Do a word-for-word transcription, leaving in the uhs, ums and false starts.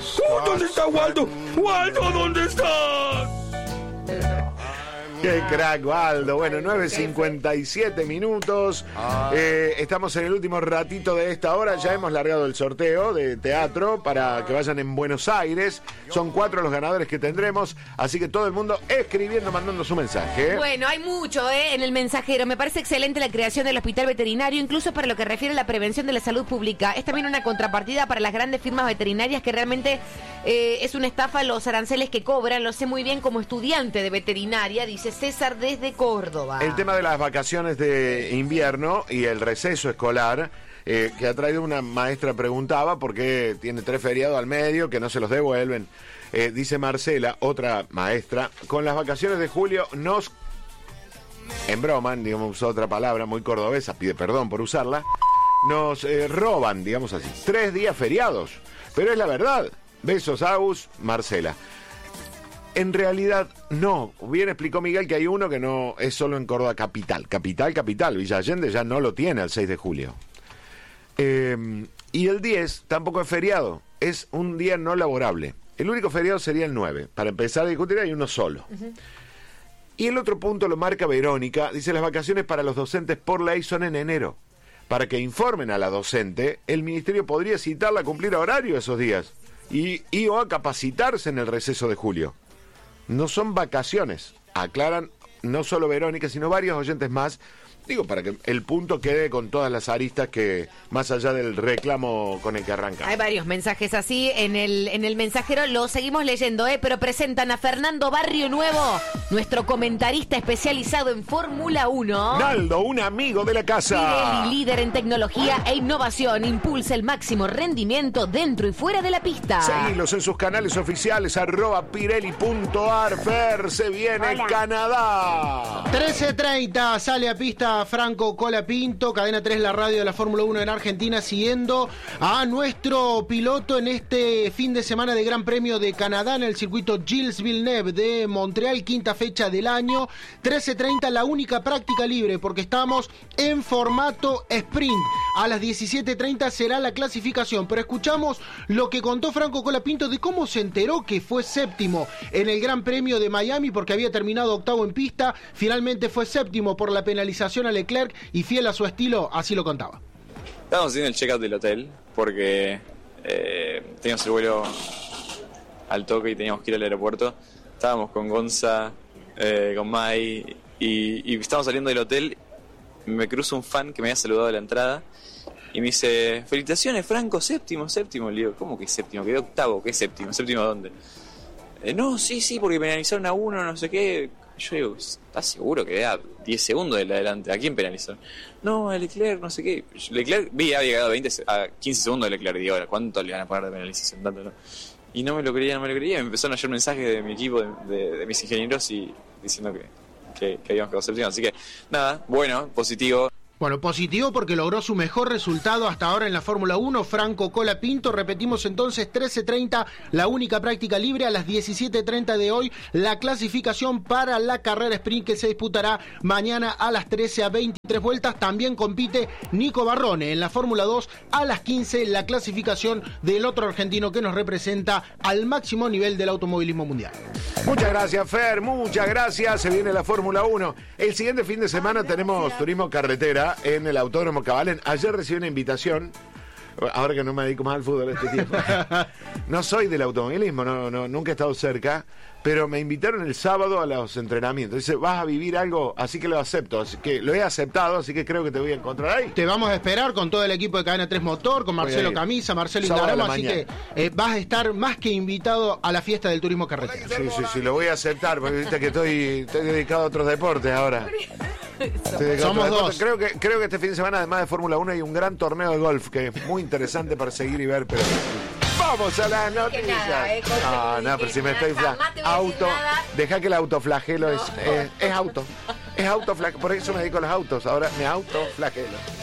¡Uh, ¿dónde está Waldo? ¡Waldo, ¿dónde estás? Qué crack, Waldo. Bueno, nueve cincuenta y siete minutos. Eh, estamos en el último ratito de esta hora. Ya hemos largado el sorteo de teatro para que vayan en Buenos Aires. Son cuatro los ganadores que tendremos. Así que todo el mundo escribiendo, mandando su mensaje. Bueno, hay mucho ¿eh? en el mensajero. Me parece excelente la creación del hospital veterinario, incluso para lo que refiere a la prevención de la salud pública. Es también una contrapartida para las grandes firmas veterinarias que realmente eh, es una estafa los aranceles que cobran. Lo sé muy bien como estudiante de veterinaria, dice César desde Córdoba. El tema de las vacaciones de invierno y el receso escolar, eh, que ha traído una maestra, preguntaba por qué tiene tres feriados al medio, que no se los devuelven. Eh, dice Marcela, otra maestra, con las vacaciones de julio nos, en broma, digamos otra palabra muy cordobesa, pide perdón por usarla, nos eh, roban, digamos así, tres días feriados. Pero es la verdad. Besos, Agus, Marcela. En realidad, no. Bien explicó Miguel que hay uno que no es solo en Córdoba capital. Capital, capital. Villa Allende ya no lo tiene el seis de julio. Eh, y el diez tampoco es feriado. Es un día no laborable. El único feriado sería el nueve. Para empezar a discutir hay uno solo. Uh-huh. Y el otro punto lo marca Verónica. Dice, las vacaciones para los docentes por ley son en enero. Para que informen a la docente, el ministerio podría citarla a cumplir horario esos días. Y, y o a capacitarse en el receso de julio. No son vacaciones, aclaran no solo Verónica, sino varios oyentes más. Digo, para que el punto quede con todas las aristas que, más allá del reclamo con el que arranca. Hay varios mensajes así en el en el mensajero, lo seguimos leyendo, ¿eh? Pero presentan a Fernando Barrio Nuevo, nuestro comentarista especializado en Fórmula uno. Naldo, un amigo de la casa. Pirelli, líder en tecnología e innovación, impulsa el máximo rendimiento dentro y fuera de la pista. Seguilos en sus canales oficiales, arroba pirelli punto ar. Fer, se viene Hola. Canadá. trece treinta, sale a pista Franco Colapinto, Cadena tres, la radio de la Fórmula uno en Argentina, siguiendo a nuestro piloto en este fin de semana de Gran Premio de Canadá en el circuito Gilles Villeneuve de Montreal, quinta fecha del año. Trece treinta, la única práctica libre, porque estamos en formato sprint. A las diecisiete treinta será la clasificación, pero escuchamos lo que contó Franco Colapinto de cómo se enteró que fue séptimo en el Gran Premio de Miami, porque había terminado octavo en pista, finalmente fue séptimo por la penalización a Leclerc, y fiel a su estilo, así lo contaba. Estábamos haciendo el check-out del hotel porque eh, teníamos el vuelo al toque y teníamos que ir al aeropuerto. Estábamos con Gonza, eh, con Mai y, y estábamos saliendo del hotel. Me cruza un fan que me había saludado a la entrada y me dice, felicitaciones Franco, séptimo, séptimo. Le digo, ¿cómo que séptimo? Quedé octavo, ¿qué séptimo? ¿Séptimo dónde? Eh, no, sí, sí, porque penalizaron a uno, no sé qué. Yo digo, ¿estás seguro que queda diez segundos del adelante? ¿A quién penalizó? No, a Leclerc, no sé qué. Leclerc, vi, había llegado a, veinte, a quince segundos de Leclerc. Digo, ¿cuánto le van a pagar de penalización? Tanto, ¿no? Y no me lo creía, no me lo creía. Me empezaron a llegar mensajes de mi equipo, de, de, de mis ingenieros, y diciendo que, que, que habíamos quedado séptimo. Así que, nada, bueno, positivo. Bueno, positivo porque logró su mejor resultado hasta ahora en la Fórmula uno, Franco Colapinto. Repetimos entonces, trece treinta, la única práctica libre. A las diecisiete treinta de hoy, la clasificación para la carrera sprint que se disputará mañana a las trece a veintitrés vueltas. También compite Nico Barrone en la Fórmula dos a las quince, la clasificación del otro argentino que nos representa al máximo nivel del automovilismo mundial. Muchas gracias, Fer, muchas gracias. Se viene la Fórmula uno. El siguiente fin de semana tenemos turismo carretera en el Autódromo Cabalén. Ayer recibí una invitación, ahora que no me dedico más al fútbol este tiempo. No soy del automovilismo, no, no, nunca he estado cerca, pero me invitaron el sábado a los entrenamientos. Dice, vas a vivir algo, así que lo acepto. Así que lo he aceptado, así que creo que te voy a encontrar ahí. Te vamos a esperar con todo el equipo de Cadena tres Motor, con Marcelo Camisa, Marcelo Indaramo, así que eh, vas a estar más que invitado a la fiesta del turismo carretera. Sí, sí, sí, lo voy a aceptar, porque viste que estoy, estoy dedicado a otros deportes ahora. Somos dos. Creo que, creo que este fin de semana, además de Fórmula uno, hay un gran torneo de golf que es muy interesante para seguir y ver, pero vamos a las noticias. Nada, eh, no, no, pero si me estoy fla... auto, deja que el autoflagelo no. es, es, es auto, es autoflagelo, por eso me dedico a los autos, ahora me autoflagelo.